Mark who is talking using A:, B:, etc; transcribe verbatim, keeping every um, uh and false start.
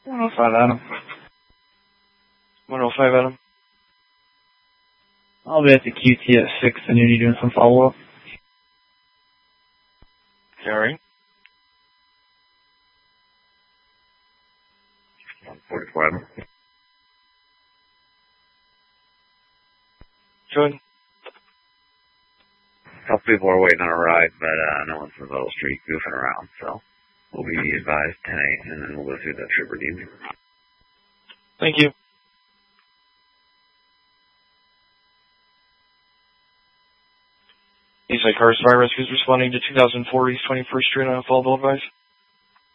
A: one oh five, Adam.
B: one oh five, Adam.
A: I'll be at the Q T at six, and you're doing some follow-up.
B: Sorry.
C: one forty-four, Adam.
B: Good.
C: A couple people are waiting on a ride, but uh, no one's in the middle street goofing around, so we'll be advised ten eight, and then we'll go through the trooper deal.
B: Thank you. Eastside Cars Fire Rescue is responding to two thousand four East twenty-first Street on a fall advice.